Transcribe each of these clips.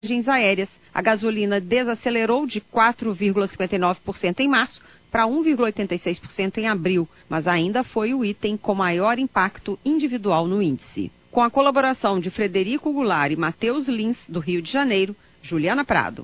viagens aéreas. A gasolina desacelerou de 4,59% em março para 1,86% em abril, mas ainda foi o item com maior impacto individual no índice. Com a colaboração de Frederico Goulart e Matheus Lins, do Rio de Janeiro, Juliana Prado.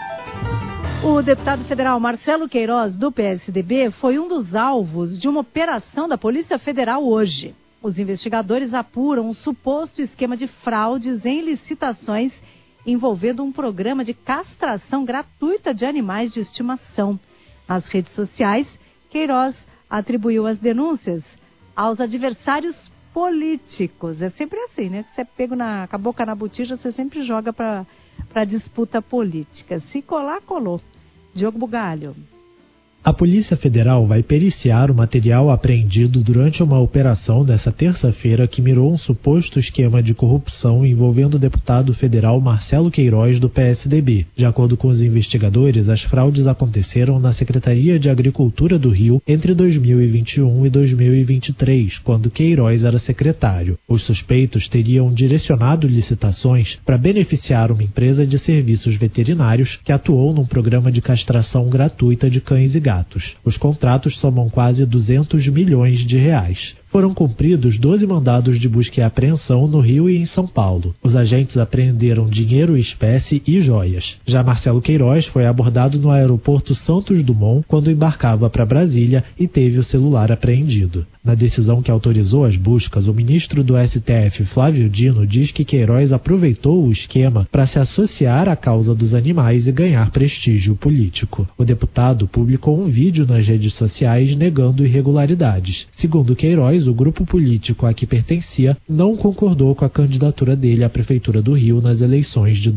O deputado federal Marcelo Queiroz, do PSDB, foi um dos alvos de uma operação da Polícia Federal hoje. Os investigadores apuram um suposto esquema de fraudes em licitações envolvendo um programa de castração gratuita de animais de estimação. Nas redes sociais, Queiroz atribuiu as denúncias aos adversários políticos. É sempre assim, né? Você pega com a boca na botija, você sempre joga para disputa política. Se colar, colou. Diogo Bugalho. A Polícia Federal vai periciar o material apreendido durante uma operação nesta terça-feira que mirou um suposto esquema de corrupção envolvendo o deputado federal Marcelo Queiroz, do PSDB. De acordo com os investigadores, as fraudes aconteceram na Secretaria de Agricultura do Rio entre 2021 e 2023, quando Queiroz era secretário. Os suspeitos teriam direcionado licitações para beneficiar uma empresa de serviços veterinários que atuou num programa de castração gratuita de cães e gatos. Os contratos somam quase 200 milhões de reais. Foram cumpridos 12 mandados de busca e apreensão no Rio e em São Paulo. Os agentes apreenderam dinheiro, espécie e joias. Já Marcelo Queiroz foi abordado no aeroporto Santos Dumont quando embarcava para Brasília e teve o celular apreendido. Na decisão que autorizou as buscas, o ministro do STF, Flávio Dino, diz que Queiroz aproveitou o esquema para se associar à causa dos animais e ganhar prestígio político. O deputado publicou um vídeo nas redes sociais negando irregularidades. Segundo Queiroz, o grupo político a que pertencia não concordou com a candidatura dele à Prefeitura do Rio nas eleições de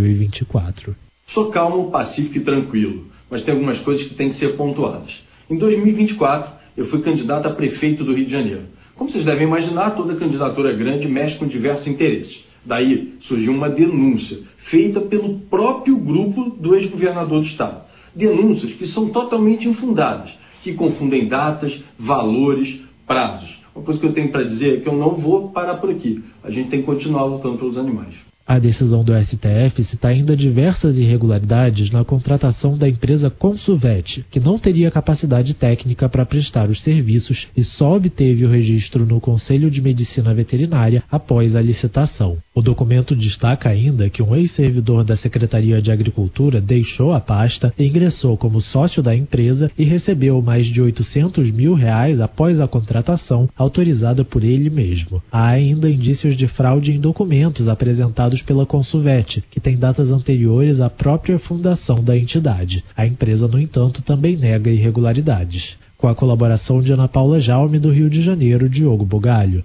2024. Sou calmo, pacífico e tranquilo, mas tem algumas coisas que têm que ser pontuadas. Em 2024, eu fui candidato a prefeito do Rio de Janeiro. Como vocês devem imaginar, toda candidatura grande mexe com diversos interesses. Daí surgiu uma denúncia feita pelo próprio grupo do ex-governador do estado. Denúncias que são totalmente infundadas, que confundem datas, valores, prazos. Uma coisa que eu tenho para dizer é que eu não vou parar por aqui. A gente tem que continuar lutando pelos animais. A decisão do STF cita ainda diversas irregularidades na contratação da empresa Consuvet, que não teria capacidade técnica para prestar os serviços e só obteve o registro no Conselho de Medicina Veterinária após a licitação. O documento destaca ainda que um ex-servidor da Secretaria de Agricultura deixou a pasta, ingressou como sócio da empresa e recebeu mais de R$800 mil após a contratação autorizada por ele mesmo. Há ainda indícios de fraude em documentos apresentados pela Consuvet, que tem datas anteriores à própria fundação da entidade. A empresa, no entanto, também nega irregularidades. Com a colaboração de Ana Paula Jaume, do Rio de Janeiro, Diogo Bugalho.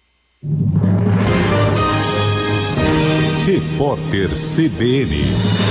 Repórter CBN.